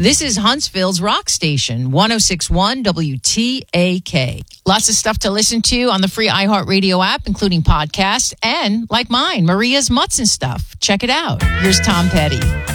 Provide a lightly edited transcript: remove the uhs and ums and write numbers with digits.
This is Huntsville's rock station, 106.1 WTAK. Lots of stuff to listen to on the free iHeartRadio app, including podcasts and, like mine, Maria's Mutts and Stuff. Check it out. Here's Tom Petty.